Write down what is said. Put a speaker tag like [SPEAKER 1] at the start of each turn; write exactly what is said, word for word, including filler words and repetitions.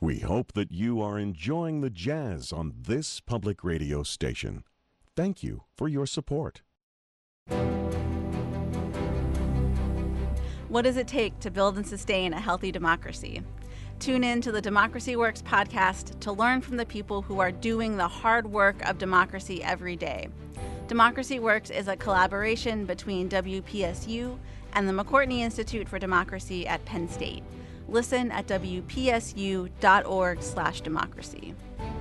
[SPEAKER 1] We hope that you are enjoying the jazz on this public radio station. Thank you for your support.
[SPEAKER 2] What does it take to build and sustain a healthy democracy? Tune in to the Democracy Works podcast to learn from the people who are doing the hard work of democracy every day. Democracy Works is a collaboration between W P S U and the McCourtney Institute for Democracy at Penn State. Listen at W P S U dot org slash democracy.